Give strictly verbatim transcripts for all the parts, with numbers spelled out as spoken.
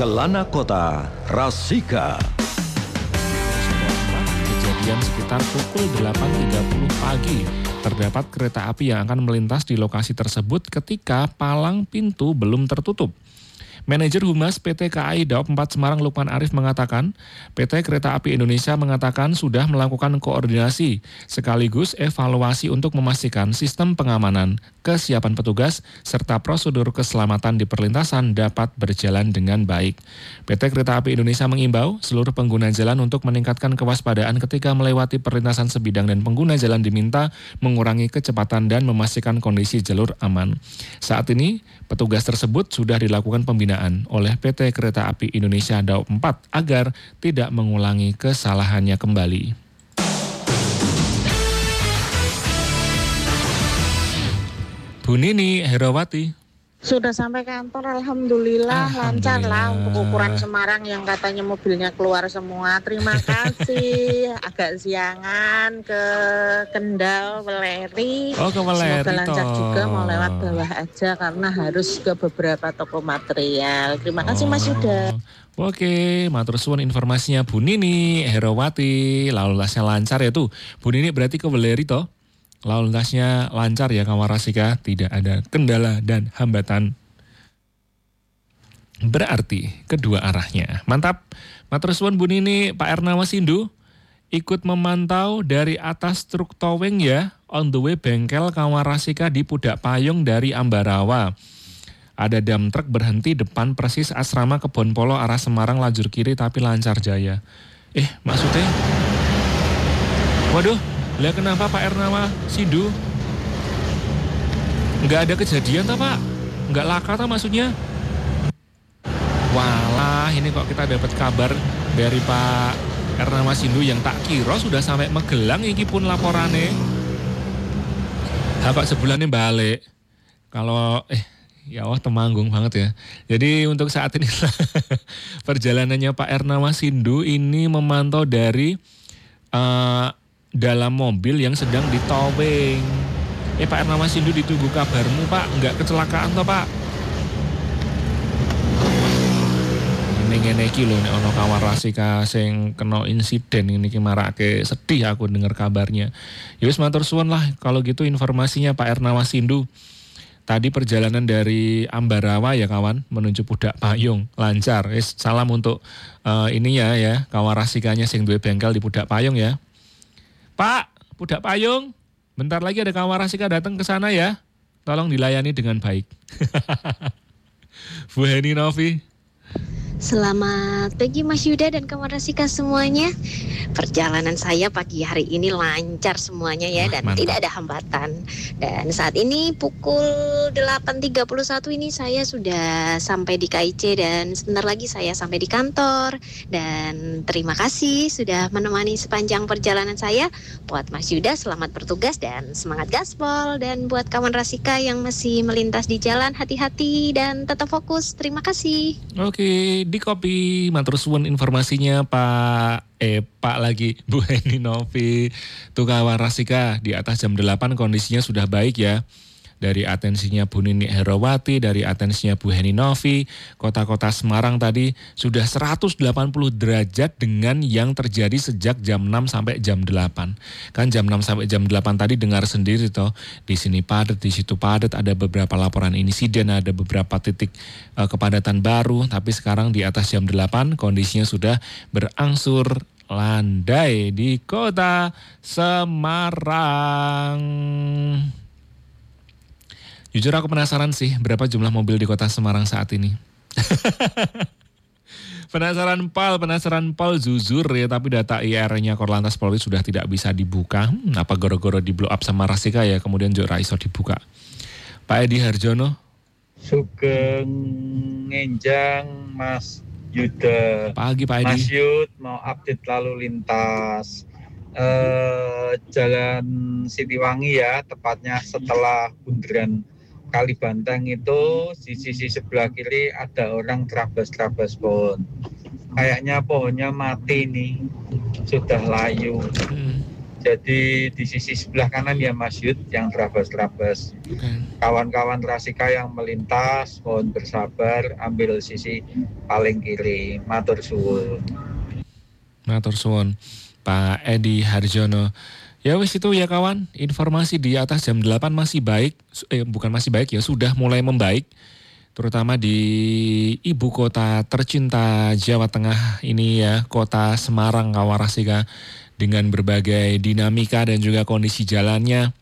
Kelana Kota, Rasika. Kejadian sekitar pukul delapan tiga puluh pagi. Terdapat kereta api yang akan melintas di lokasi tersebut ketika palang pintu belum tertutup. Manajer Humas P T K A I Daop empat Semarang Lukman Arif mengatakan, P T Kereta Api Indonesia mengatakan sudah melakukan koordinasi sekaligus evaluasi untuk memastikan sistem pengamanan, kesiapan petugas, serta prosedur keselamatan di perlintasan dapat berjalan dengan baik. P T Kereta Api Indonesia mengimbau seluruh pengguna jalan untuk meningkatkan kewaspadaan ketika melewati perlintasan sebidang dan pengguna jalan diminta mengurangi kecepatan dan memastikan kondisi jalur aman. Saat ini, petugas tersebut sudah dilakukan pembinaan oleh P T Kereta Api Indonesia Daop empat agar tidak mengulangi kesalahannya kembali. Bu Nini Herawati. Sudah sampai kantor, alhamdulillah, Alhamdulillah. lancar lah untuk ukuran Semarang yang katanya mobilnya keluar semua. Terima kasih. Agak siangan ke Kendal, Weleri. Oh, ke Weleri Semoga lancar toh. juga, mau lewat bawah aja karena harus ke beberapa toko material. Terima kasih Mas Yuda. Oke, matur suwun informasinya Bu Nini Herawati. Lalu lintasnya lancar ya tuh. Bu Nini berarti ke Weleri toh? Lalu lintasnya lancar ya kawan Rasika, tidak ada kendala dan hambatan. Berarti kedua arahnya. Mantap. Matur suwun Bu Nini, Pak Ernawa Sindu ikut memantau dari atas truk towing ya, on the way bengkel kawan Rasika di Pudak Payung dari Ambarawa. Ada dam truk berhenti depan persis asrama Kebon Polo arah Semarang lajur kiri tapi lancar jaya. Eh, maksudnya? Waduh. Lah kenapa Pak Ernawa Sindu? Enggak ada kejadian tak Pak? Enggak laka tak maksudnya? Walah, ini kok kita dapat kabar dari Pak Ernawa Sindu yang tak kira sudah sampai Magelang iki pun laporane. Ha kok sebulannya balik. Kalau eh ya Allah Temanggung banget ya. Jadi untuk saat ini perjalanannya Pak Ernawa Sindu ini memantau dari uh, dalam mobil yang sedang ditowing. Eh Pak Ernawa Sindu ditunggu kabarmu Pak, enggak kecelakaan toh Pak? Ini ngene iki lho nek ana kawan Rasika sing kena insiden ini ki marake sedih aku dengar kabarnya. Ya wis matur suwun lah kalau gitu informasinya Pak Ernawa Sindu. Tadi perjalanan dari Ambarawa ya kawan menuju Pudak Payung lancar. Wis salam untuk uh, ininya ya kawan Rasikanya sing duwe bengkel di Pudak Payung ya. Pak, Pudak Payung, bentar lagi ada kawan Rasika datang ke sana ya. Tolong dilayani dengan baik. Bu Heni Novi. Selamat pagi Mas Yuda dan kawan Rasika semuanya. Perjalanan saya pagi hari ini lancar semuanya ya. Dan Mantap. tidak ada hambatan. Dan saat ini pukul delapan tiga puluh satu ini saya sudah sampai di K I C dan sebentar lagi saya sampai di kantor. Dan terima kasih sudah menemani sepanjang perjalanan saya. Buat Mas Yuda selamat bertugas dan semangat gaspol. Dan buat kawan Rasika yang masih melintas di jalan, hati-hati dan tetap fokus. Terima kasih. Oke, di kopi matur suwun informasinya Pak eh Pak lagi Bu Heni Novi. Tuh kawan Rasika di atas jam delapan kondisinya sudah baik ya. Dari atensinya Bu Nini Herawati, dari atensinya Bu Heni Novi, kota-kota Semarang tadi sudah seratus delapan puluh derajat dengan yang terjadi sejak jam enam sampai jam delapan. Kan jam enam sampai jam delapan tadi dengar sendiri toh, di sini padat, di situ padat, ada beberapa laporan insiden, ada beberapa titik uh, kepadatan baru, tapi sekarang di atas jam delapan kondisinya sudah berangsur landai di kota Semarang. Jujur aku penasaran sih berapa jumlah mobil di kota Semarang saat ini. Penasaran pal, penasaran pal jujur ya, tapi data I R-nya Korlantas Polri sudah tidak bisa dibuka. Hmm, apa goro-goro di blow up sama Rasika ya, kemudian juga iso dibuka. Pak Edi Harjono. Sugeng ngenjang Mas Yuda. Pagi Pak Edi. Mas Yud mau update lalu lintas. Eh, Jalan Siliwangi ya, tepatnya setelah bundaran Kalibantang itu di sisi sebelah kiri ada orang terabas-terabas pohon. Kayaknya pohonnya mati nih, sudah layu. Hmm. Jadi di sisi sebelah kanan ya Mas Yud yang terabas-terabas. Okay. Kawan-kawan Rasika yang melintas mohon bersabar, ambil sisi paling kiri. Matur suwun. Matur suwun Pak Edi Harjono. Ya wis itu ya kawan, informasi di atas jam delapan masih baik, eh bukan masih baik ya, sudah mulai membaik. Terutama di ibu kota tercinta Jawa Tengah ini ya, kota Semarang kawan Rasika. Dengan berbagai dinamika dan juga kondisi jalannya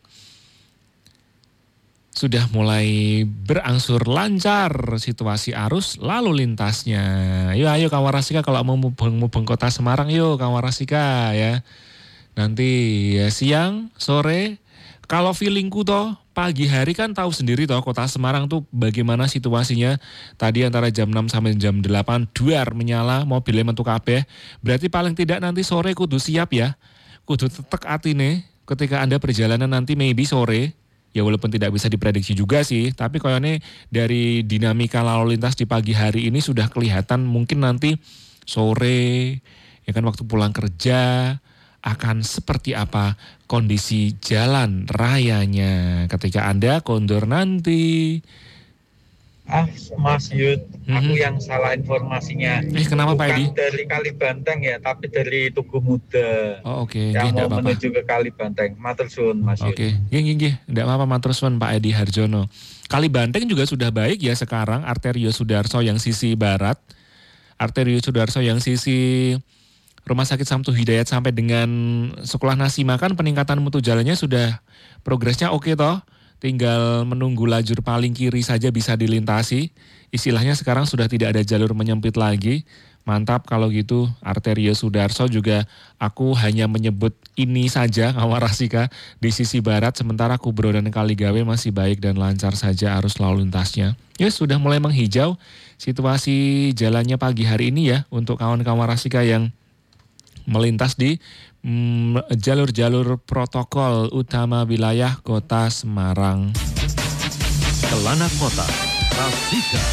sudah mulai berangsur lancar situasi arus lalu lintasnya. Yuk ayo kawan Rasika kalau mau mubeng-mubeng kota Semarang yuk kawan Rasika ya. Nanti ya siang, sore, kalau feelingku toh pagi hari kan tahu sendiri toh kota Semarang tuh bagaimana situasinya. Tadi antara jam enam sampai jam delapan duar menyala, mobilnya metu kabeh. Berarti paling tidak nanti sore kudu siap ya. Kudu tetek atine ketika Anda perjalanan nanti maybe sore. Ya walaupun tidak bisa diprediksi juga sih, tapi kayaknya dari dinamika lalu lintas di pagi hari ini sudah kelihatan mungkin nanti sore ya kan waktu pulang kerja akan seperti apa kondisi jalan rayanya ketika Anda kondur nanti. Ah, Mas Yud, Mm-hmm. aku yang salah informasinya. Eh, kenapa Pak Edi? Bukan dari Kalibanteng ya, tapi dari Tugu Muda. Oh oke, okay. Yang Nggih, mau apa-apa. menuju ke Kalibanteng. Matur suwun, Mas Yud. Oke, nggih nggih nggih, enggak apa-apa matur suwun Pak Edi Harjono. Kalibanteng juga sudah baik ya sekarang, Arterio Sudarso yang sisi barat. Arterio Sudarso yang sisi Rumah Sakit Samsu Hidayat sampai dengan Sekolah Nasi Makan, peningkatan mutu jalannya sudah progresnya oke toh. Tinggal menunggu lajur paling kiri saja bisa dilintasi. Istilahnya sekarang sudah tidak ada jalur menyempit lagi. Mantap kalau gitu Arterio Sudarso juga aku hanya menyebut ini saja kawan Rasika di sisi barat. Sementara Kubro dan Kaligawe masih baik dan lancar saja arus lalu lintasnya. Ya sudah mulai menghijau situasi jalannya pagi hari ini ya untuk kawan-kawan Rasika yang melintas di mm, jalur-jalur protokol utama wilayah kota Semarang. Kelana Kota, Rasika.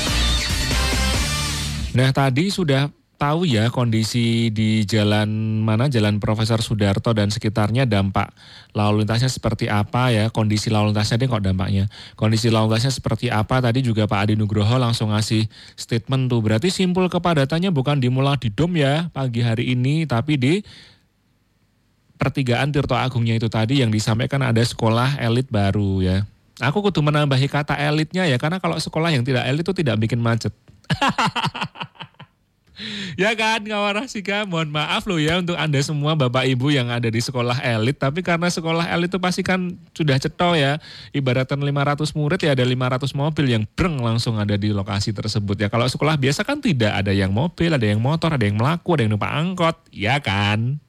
Nah tadi sudah tahu ya kondisi di jalan mana, Jalan Profesor Sudarto dan sekitarnya dampak lalu lintasnya seperti apa ya, kondisi lalu lintasnya deh kok dampaknya. Kondisi lalu lintasnya seperti apa tadi juga Pak Adi Nugroho langsung ngasih statement tuh. Berarti simpul kepadatannya bukan dimulai di Dom ya pagi hari ini, tapi di pertigaan Tirto Agungnya itu tadi yang disampaikan ada sekolah elit baru ya. Aku kudu menambahi kata elitnya ya, karena kalau sekolah yang tidak elit itu tidak bikin macet. Ya kan kawan Rasika, mohon maaf loh ya untuk Anda semua Bapak Ibu yang ada di sekolah elit. Tapi karena sekolah elit itu pasti kan sudah ceto ya. Ibaratkan lima ratus murid ya ada lima ratus mobil yang breng langsung ada di lokasi tersebut ya. Kalau sekolah biasa kan tidak ada yang mobil, ada yang motor, ada yang melaku, ada yang numpak angkot. Ya kan?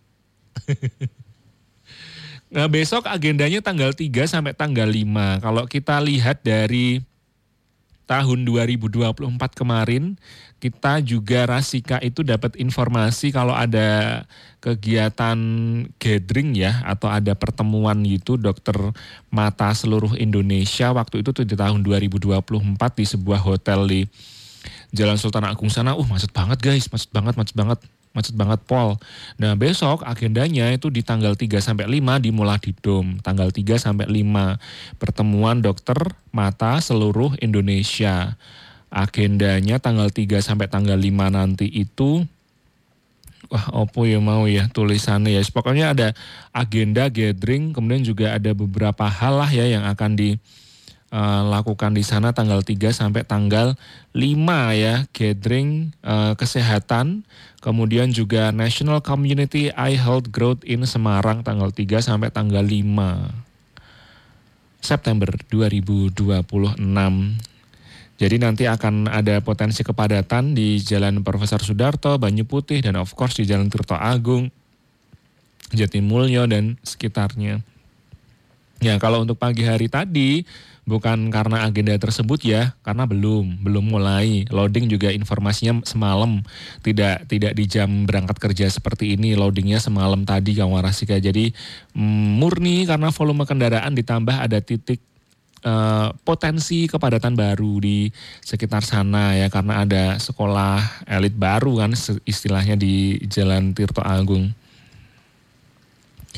Nah besok agendanya tanggal tiga sampai tanggal lima. Kalau kita lihat dari tahun dua ribu dua puluh empat kemarin, kita juga Rasika itu dapat informasi kalau ada kegiatan gathering ya, atau ada pertemuan gitu dokter mata seluruh Indonesia. Waktu itu tuh di tahun dua ribu dua puluh empat di sebuah hotel di Jalan Sultan Agung sana. Uh macet banget guys, macet banget, macet banget. Macet banget Pol. Nah besok agendanya itu di tanggal tiga sampai lima dimulai di Dom. Tanggal tiga sampai lima pertemuan dokter mata seluruh Indonesia. Agendanya tanggal tiga sampai tanggal lima nanti itu, wah opo ya mau ya tulisannya ya. Pokoknya ada agenda gathering, kemudian juga ada beberapa hal lah ya yang akan di Uh, lakukan di sana tanggal tiga sampai tanggal lima ya, gathering uh, kesehatan, kemudian juga National Community Eye Health Growth in Semarang tanggal tiga sampai tanggal lima September dua ribu dua puluh enam. Jadi nanti akan ada potensi kepadatan di Jalan Profesor Sudarto, Banyu Putih, dan of course di Jalan Tirto Agung, Jatimulyo dan sekitarnya. Ya kalau untuk pagi hari tadi bukan karena agenda tersebut ya, karena belum belum mulai loading juga informasinya semalam, tidak tidak di jam berangkat kerja seperti ini, loadingnya semalam tadi kawan Rasika. Jadi mm, murni karena volume kendaraan ditambah ada titik uh, potensi kepadatan baru di sekitar sana ya, karena ada sekolah elit baru kan istilahnya di Jalan Tirto Agung.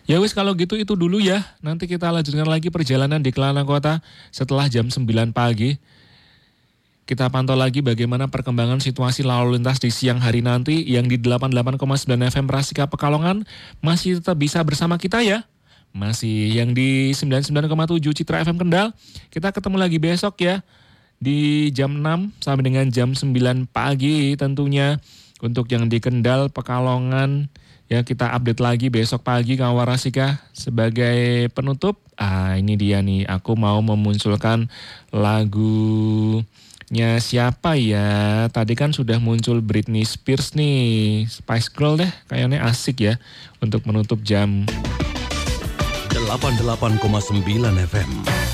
Ya wis kalau gitu itu dulu ya. Nanti kita lanjutkan lagi perjalanan di Kelana Kota setelah jam sembilan pagi. Kita pantau lagi bagaimana perkembangan situasi lalu lintas di siang hari nanti yang di delapan puluh delapan koma sembilan F M Rasika Pekalongan masih tetap bisa bersama kita ya. Masih yang di sembilan puluh sembilan koma tujuh Citra F M Kendal. Kita ketemu lagi besok ya di jam enam sampai dengan jam sembilan pagi tentunya. Untuk yang di Kendal, Pekalongan, ya kita update lagi besok pagi kawan Rasika sebagai penutup. Ah ini dia nih, aku mau memunculkan lagunya siapa ya? Tadi kan sudah muncul Britney Spears nih, Spice Girl deh, kayaknya asik ya untuk menutup jam. delapan puluh delapan koma sembilan F M